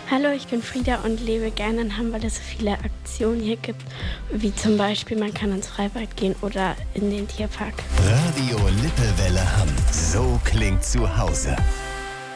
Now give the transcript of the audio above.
Hallo, ich bin Frieda und lebe gerne in Hamm, weil es so viele Aktionen hier gibt, wie zum Beispiel man kann ins Freibad gehen oder in den Tierpark. Radio Lippewelle Hamm. So klingt zu Hause.